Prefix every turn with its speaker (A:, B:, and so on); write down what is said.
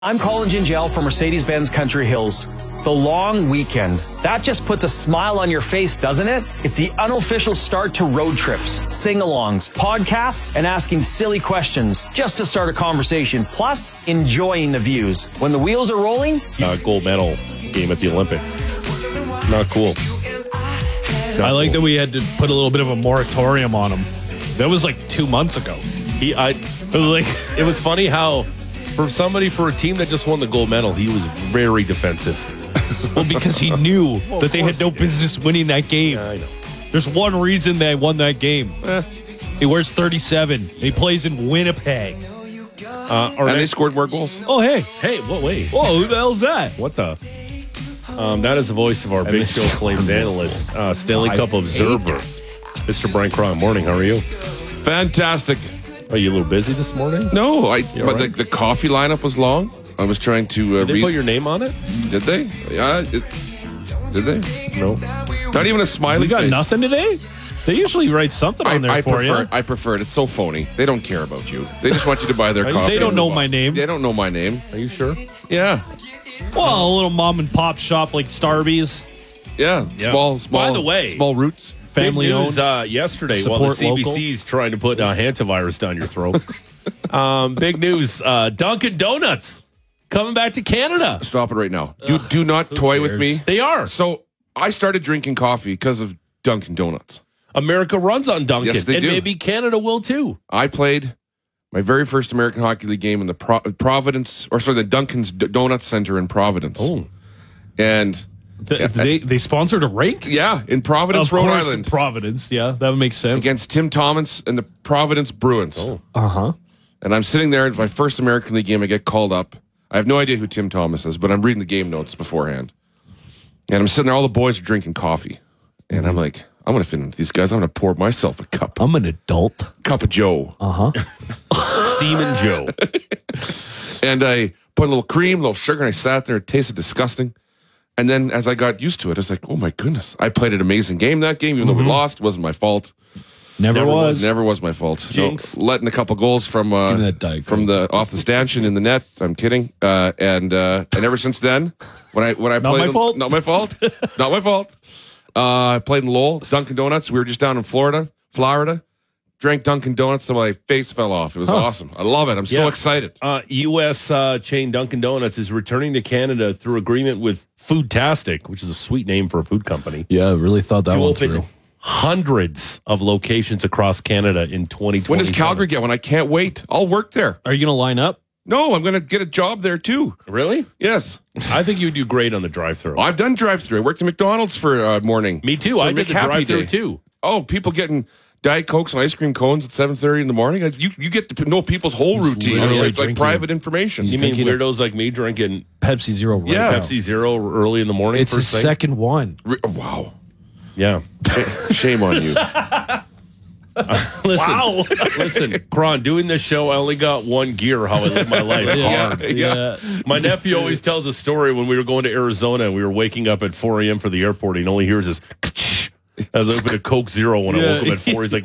A: I'm Colin Gingell from Mercedes-Benz Country Hills. The long weekend, that just puts a smile on your face, doesn't it? It's the unofficial start to road trips, sing-alongs, podcasts, and asking silly questions just to start a conversation, plus enjoying the views. When the wheels are rolling...
B: gold medal game at the Olympics. Not cool.
C: I like that we had to put a little bit of a moratorium on him. That was like 2 months ago.
B: It was funny how... For a team that just won the gold medal, he was very defensive.
C: Well, because he knew that they had no business winning that game.
B: Yeah, I know.
C: There's one reason they won that game. He wears 37. He plays in Winnipeg.
D: And they scored more goals.
C: Oh, hey.
B: Wait.
C: Whoa, who the hell's that?
B: What the? That is the voice of our Big Show Flames analyst, Stanley Cup observer, Mr. Brian Cron. Morning, how are you?
D: Fantastic.
B: Are you a little busy this morning?
D: No, but
B: right?
D: the coffee lineup was long. I was trying to
B: Did they put your name on it?
D: Did they? Yeah. Did they?
B: No.
D: Not even a smiley
C: You got
D: face.
C: nothing today? They usually write something on there for you.
D: I prefer it. It's so phony. They don't care about you. They just want you to buy their coffee.
C: They don't know my name.
D: They don't know my name.
B: Are you sure?
D: Yeah.
C: Well, a little mom and pop shop like Starbucks.
D: Yeah. Small.
B: By the way,
D: small roots.
C: Family
B: big news,
C: owned.
B: Yesterday, while the
C: Support
B: CBC's trying to put hantavirus down your throat. Big news. Dunkin' Donuts coming back to Canada.
D: Stop it right now. Do not toy with me.
B: They are.
D: So I started drinking coffee because of Dunkin' Donuts.
B: America runs on Dunkin'.
D: Yes, they
B: and
D: do.
B: Maybe Canada will too.
D: I played my very first American Hockey League game in the the Dunkin's Donuts Center in Providence.
B: Oh.
D: And
C: They sponsored a rink?
D: yeah, in Providence,
C: Of
D: Rhode
C: course,
D: Island,
C: Providence. Yeah, that would make sense.
D: against Tim Thomas and the Providence Bruins.
B: Oh.
C: Uh-huh.
D: And I'm sitting there, it's my first American League game. I get called up. I have no idea who Tim Thomas is, but I'm reading the game notes beforehand. And I'm sitting there, all the boys are drinking coffee. And I'm like, I'm going to fit in with these guys. I'm going to pour myself a cup.
C: I'm an adult.
D: Cup of Joe.
B: Steamin' Joe.
D: And I put a little cream, a little sugar, and I sat there. It tasted disgusting. And then as I got used to it, I was like, oh, my goodness. I played an amazing game that game, even though we lost. It wasn't my fault.
C: Never was.
D: Never was my fault.
B: Jinx.
D: No, letting a couple goals from
C: me that Diet
D: from the off the stanchion in the net. I'm kidding. And ever since then, when I played,
C: my fault?
D: Not my fault. Not my fault. I played in Lowell, Dunkin' Donuts. We were just down in Florida. Drank Dunkin' Donuts till my face fell off. It was awesome. I love it. I'm so excited.
B: U.S. Chain Dunkin' Donuts is returning to Canada through agreement with Foodtastic, which is a sweet name for a food company,
C: Yeah, I really thought that
B: to
C: one
B: open
C: through.
B: hundreds of locations across Canada in 2020.
D: When does Calgary get one? I can't wait. I'll work there.
C: Are you going to line up?
D: No, I'm going to get a job there too.
B: Really?
D: Yes.
B: I think you would do great on the drive-thru.
D: I've done drive-through. I worked at McDonald's for morning.
B: Me too.
D: For
B: I did the
D: McHappy
B: drive-thru
D: Day.
B: too.
D: Oh, people getting Diet Cokes and ice cream cones at 7:30 in the morning. You get to know people's whole routine.
C: literally
D: It's like
C: drinking-
D: private information.
B: You mean
C: drinking
B: weirdos like me drinking
C: Pepsi Zero right
D: Yeah.
C: now.
B: Pepsi Zero early in the morning?
C: It's the
B: first thing?
C: second one.
D: Wow.
B: Yeah.
D: Shame on you.
B: Listen, listen, Kron, doing this show, I only got one gear how I live my life. Hard.
D: Yeah.
B: My nephew always tells a story when we were going to Arizona and we were waking up at 4 a.m. for the airport. He only hears this as I opened a Coke Zero when I woke up at 4. He's like,